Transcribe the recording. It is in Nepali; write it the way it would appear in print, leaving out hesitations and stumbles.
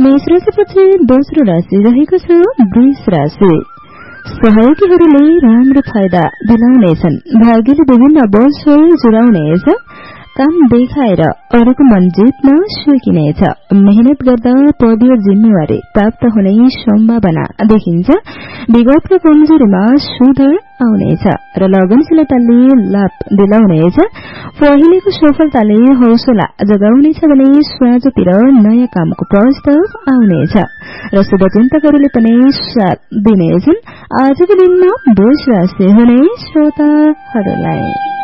मेष राशिपछि दोस्रो राशि रहेको छ वृष राशि। सहयोगीहरूले राम्रो फाइदा दिलाउनेछन्। भाग्यले विभिन्न अवसर जुराउनेछ। काम देखाएर अरूको मन जित्न सकिनेछ। मेहनत गर्दा पद र जिम्मेवारी प्राप्त हुने सम्भावना देखिन्छ। विगतको कमजोरीमा सुधार आउनेछ र लगनशीलताले लाभ दिलाउनेछ। पहिलेको सफलताले हौसला जगाउनेछ भने स्वाझतिर नयाँ कामको प्रस्ताव आउनेछ र शुभचिन्तकहरूले पनि साथ दिनेछन्। आजको दिनमा वृष राशि हुने श्रोताहरूलाई